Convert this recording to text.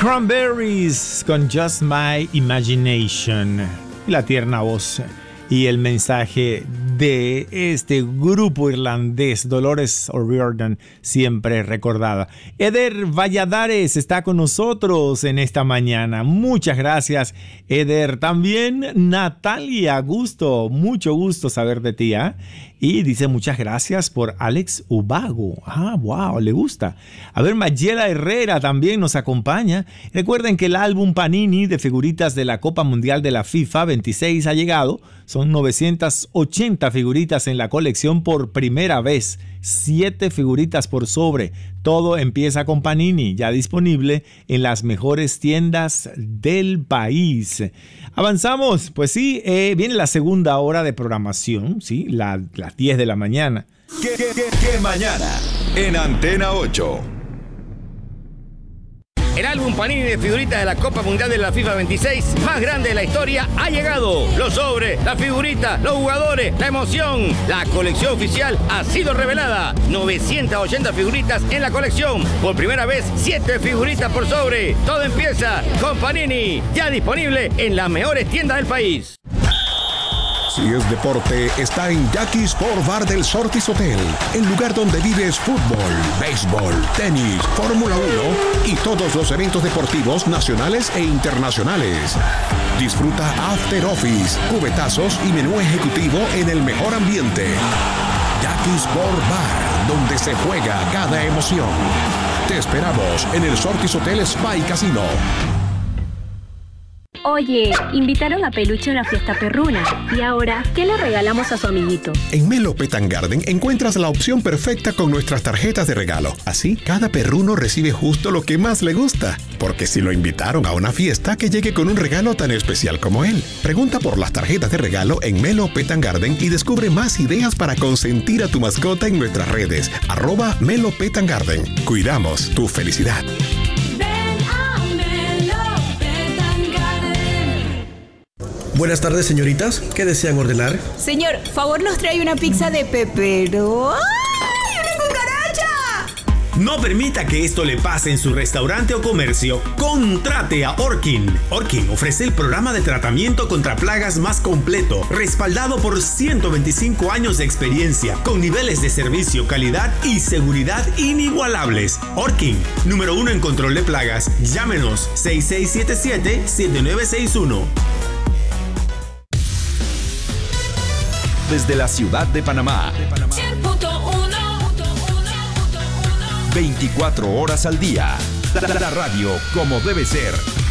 Cranberries con Just My Imagination. La tierna voz y el mensaje de este grupo irlandés, Dolores O'Riordan, siempre recordada. Eder Valladares está con nosotros en esta mañana. Muchas gracias, Eder. También Natalia, mucho gusto saber de ti, ¿eh? Y dice muchas gracias por Alex Ubago. Wow, le gusta. A ver, Mayela Herrera también nos acompaña. Recuerden que el álbum Panini de figuritas de la Copa Mundial de la FIFA 26 ha llegado. Son 980 figuritas en la colección por primera vez. 7 figuritas por sobre. Todo empieza con Panini, ya disponible en las mejores tiendas del país. Avanzamos, pues sí, viene la segunda hora de programación, ¿sí? Las 10 de la mañana. ¿Qué mañana? En Antena 8. El álbum Panini de figuritas de la Copa Mundial de la FIFA 26, más grande de la historia, ha llegado. Los sobres, las figuritas, los jugadores, la emoción. La colección oficial ha sido revelada. 980 figuritas en la colección. Por primera vez, 7 figuritas por sobre. Todo empieza con Panini. Ya disponible en las mejores tiendas del país. Si es deporte, está en Jackie Sport Bar del Sortis Hotel, el lugar donde vives fútbol, béisbol, tenis, Fórmula 1 y todos los eventos deportivos nacionales e internacionales. Disfruta After Office, cubetazos y menú ejecutivo en el mejor ambiente. Jackie Sport Bar, donde se juega cada emoción. Te esperamos en el Sortis Hotel Spa y Casino. Oye, invitaron a Peluche a la fiesta perruna. ¿Y ahora qué le regalamos a su amiguito? En Melo Pet & Garden encuentras la opción perfecta con nuestras tarjetas de regalo. Así, cada perruno recibe justo lo que más le gusta. Porque si lo invitaron a una fiesta, que llegue con un regalo tan especial como él. Pregunta por las tarjetas de regalo en Melo Pet & Garden y descubre más ideas para consentir a tu mascota en nuestras redes. @Melo Pet & Garden. Cuidamos tu felicidad. Buenas tardes, señoritas. ¿Qué desean ordenar? Señor, favor nos trae una pizza de pepero. ¡Ay, una cucaracha! No permita que esto le pase en su restaurante o comercio. Contrate a Orkin. Orkin ofrece el programa de tratamiento contra plagas más completo, respaldado por 125 años de experiencia, con niveles de servicio, calidad y seguridad inigualables. Orkin, número 1 en control de plagas. Llámenos 6677-7961. Desde la ciudad de Panamá. 24 horas al día. La radio como debe ser.